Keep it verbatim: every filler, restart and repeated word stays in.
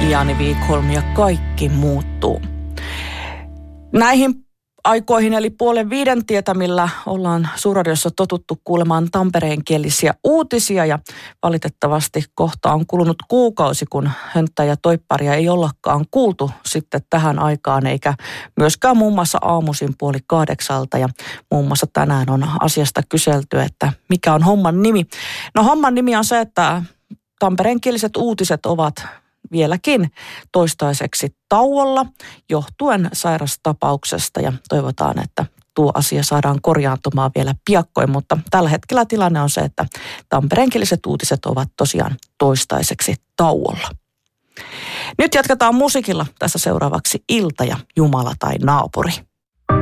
Jani Wikholm ja kaikki muuttuu. Näihin aikoihin eli puolen viiden tietämillä ollaan Suurradiossa totuttu kuulemaan tampereenkielisiä uutisia ja valitettavasti kohta on kulunut kuukausi, kun Hönttä ja Toipparia ei ollakaan kuultu sitten tähän aikaan, eikä myöskään muun muassa aamuisin puoli kahdeksalta ja muun muassa tänään on asiasta kyselty, että mikä on homman nimi. No homman nimi on se, että tampereenkieliset uutiset ovat vieläkin toistaiseksi tauolla johtuen sairastapauksesta ja toivotaan, että tuo asia saadaan korjaantumaan vielä piakkoin, mutta tällä hetkellä tilanne on se, että tampereenkieliset uutiset ovat tosiaan toistaiseksi tauolla. Nyt jatketaan musiikilla tässä seuraavaksi Ilta ja Jumala tai naapuri.